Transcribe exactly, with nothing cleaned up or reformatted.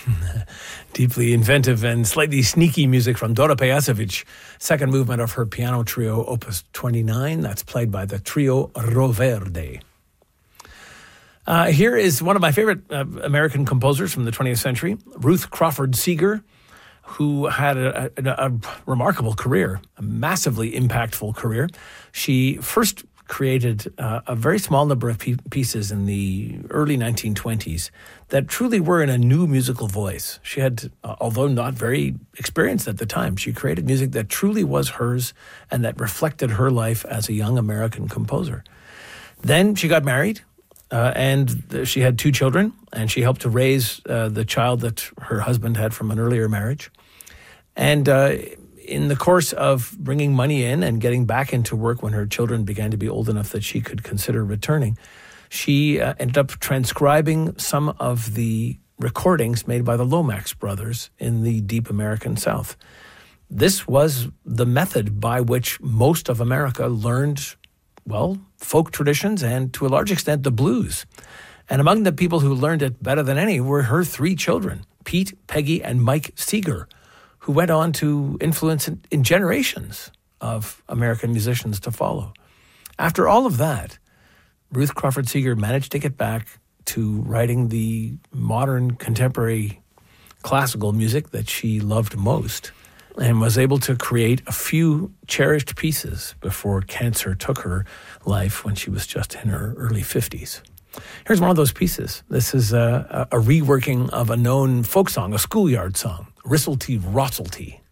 Deeply inventive and slightly sneaky music from Dora Pejacevic, second movement of her piano trio, Opus twenty-nine. That's played by the trio Roverde. Uh, here is one of my favorite uh, American composers from the twentieth century, Ruth Crawford Seeger, who had a, a, a remarkable career, a massively impactful career. She first created uh, a very small number of pe- pieces in the early nineteen twenties that truly were in a new musical voice. She had, uh, although not very experienced at the time, she created music that truly was hers and that reflected her life as a young American composer. Then she got married, uh, and th- she had two children, and she helped to raise uh, the child that her husband had from an earlier marriage. And uh, in the course of bringing money in and getting back into work when her children began to be old enough that she could consider returning, she uh, ended up transcribing some of the recordings made by the Lomax brothers in the deep American South. This was the method by which most of America learned, well, folk traditions and, to a large extent, the blues. And among the people who learned it better than any were her three children, Pete, Peggy, and Mike Seeger, who went on to influence in, in generations of American musicians to follow. After all of that, Ruth Crawford Seeger managed to get back to writing the modern, contemporary classical music that she loved most, and was able to create a few cherished pieces before cancer took her life when she was just in her early fifties. Here's one of those pieces. This is a, a reworking of a known folk song, a schoolyard song, Ristlety Rostlety.